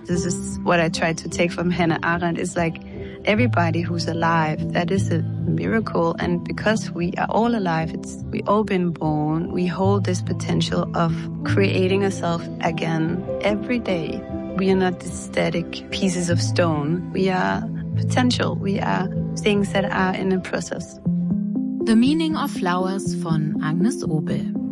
This is what I try to take from Hannah Arendt. It's like everybody who's alive, that is a miracle. And because we are all alive, we all been born, we hold this potential of creating ourselves again every day. We are not static pieces of stone. We are potential. We are things that are in a process. The Meaning of Flowers von Agnes Obel.